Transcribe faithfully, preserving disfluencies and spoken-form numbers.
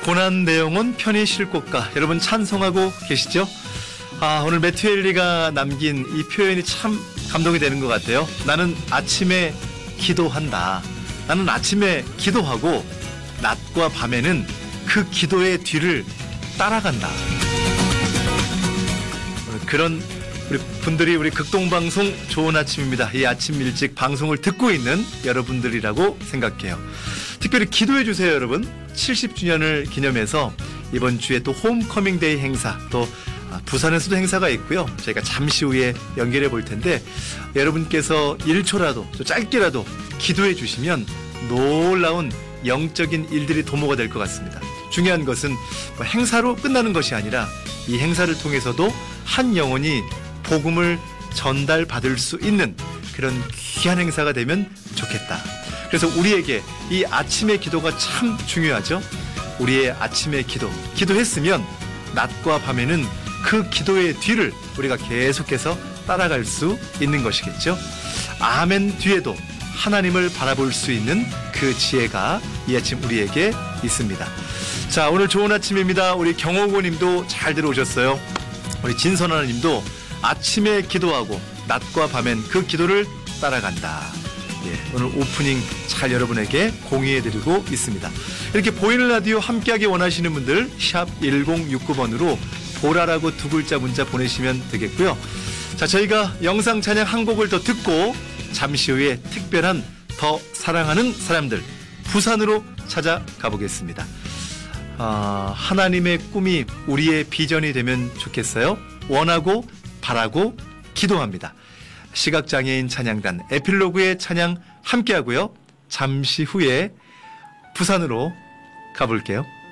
고난 내 영혼 편히 쉴 곳가. 여러분 찬송하고 계시죠? 아, 오늘 매튜 헨리가 남긴 이 표현이 참 감동이 되는 것 같아요. 나는 아침에 기도한다. 나는 아침에 기도하고 낮과 밤에는 그 기도의 뒤를 따라간다. 그런 우리 분들이 우리 극동방송 좋은 아침입니다. 이 아침 일찍 방송을 듣고 있는 여러분들이라고 생각해요. 특별히 기도해 주세요, 여러분. 칠십 주년을 기념해서 이번 주에 또 홈커밍 데이 행사, 또 부산에서도 행사가 있고요. 저희가 잠시 후에 연결해 볼 텐데 여러분께서 일 초라도 또 짧게라도 기도해 주시면 놀라운 영적인 일들이 도모가 될 것 같습니다. 중요한 것은 뭐 행사로 끝나는 것이 아니라 이 행사를 통해서도 한 영혼이 복음을 전달받을 수 있는 그런 귀한 행사가 되면 좋겠다. 그래서 우리에게 이 아침의 기도가 참 중요하죠. 우리의 아침의 기도, 기도했으면 낮과 밤에는 그 기도의 뒤를 우리가 계속해서 따라갈 수 있는 것이겠죠. 아멘 뒤에도 하나님을 바라볼 수 있는 그 지혜가 이 아침 우리에게 있습니다. 자, 오늘 좋은 아침입니다. 우리 경호고 님도 잘 들어오셨어요. 우리 진선아 님도 아침에 기도하고 낮과 밤엔 그 기도를 따라간다. 예, 오늘 오프닝 잘 여러분에게 공유해드리고 있습니다. 이렇게 보이는 라디오 함께하기 원하시는 분들 샵 일공육구 번으로 보라라고 두 글자 문자 보내시면 되겠고요. 자, 저희가 영상 찬양 한 곡을 더 듣고 잠시 후에 특별한 더 사랑하는 사람들 부산으로 찾아가 보겠습니다. 아, 하나님의 꿈이 우리의 비전이 되면 좋겠어요. 원하고 바라고 기도합니다. 시각장애인 찬양단 에필로그의 찬양 함께하고요. 잠시 후에 부산으로 가볼게요.